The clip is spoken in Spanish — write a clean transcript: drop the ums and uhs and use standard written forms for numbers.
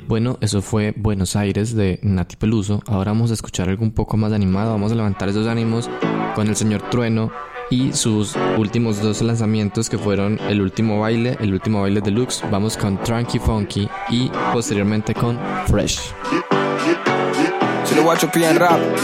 Bueno, eso fue Buenos Aires de Nati Peluso. Ahora vamos a escuchar algo un poco más animado. Vamos a levantar esos ánimos con el señor Trueno y sus últimos dos lanzamientos, que fueron el último baile deluxe. Vamos con Tranqui Funky y posteriormente con Fresh. Se lo guacho piden rap.